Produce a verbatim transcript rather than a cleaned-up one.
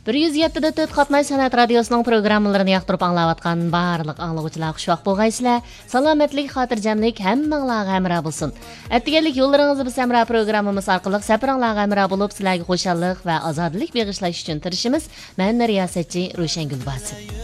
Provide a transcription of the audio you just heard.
bir yuz yetti nöqta to'rt Qatnay san'at radiosuning programmalarini yoqtirib anglayotgan barliq anglovchilar xushvaqt bo'lgaysizlar. Salomatlik, xotirjamlik hammanglarga hamroh bo'lsin. Atganlik yo'llaringizni biz hamroh programmamiz orqali safaringlarga hamroh bo'lib, sizlarga xushallik va ozodlik bag'ishlash uchun tirishimiz. Men riyosatchi Ro'shan Gulbasi.